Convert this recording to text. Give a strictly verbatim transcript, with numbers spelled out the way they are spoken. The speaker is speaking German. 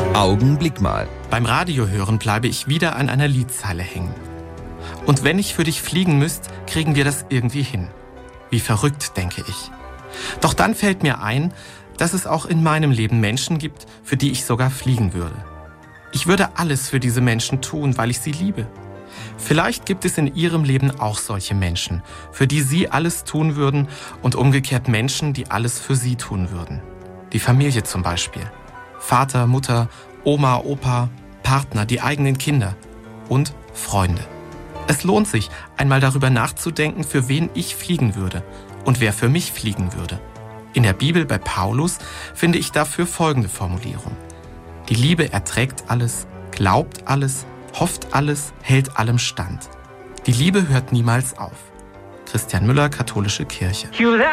Augenblick mal. Beim Radiohören bleibe ich wieder an einer Liedzeile hängen. Und wenn ich für dich fliegen müsst, kriegen wir das irgendwie hin. Wie verrückt, denke ich. Doch dann fällt mir ein, dass es auch in meinem Leben Menschen gibt, für die ich sogar fliegen würde. Ich würde alles für diese Menschen tun, weil ich sie liebe. Vielleicht gibt es in ihrem Leben auch solche Menschen, für die sie alles tun würden und umgekehrt Menschen, die alles für sie tun würden. Die Familie zum Beispiel. Vater, Mutter, Oma, Opa, Partner, die eigenen Kinder und Freunde. Es lohnt sich, einmal darüber nachzudenken, für wen ich fliegen würde und wer für mich fliegen würde. In der Bibel bei Paulus finde ich dafür folgende Formulierung. Die Liebe erträgt alles, glaubt alles, hofft alles, hält allem stand. Die Liebe hört niemals auf. Christian Müller, Katholische Kirche.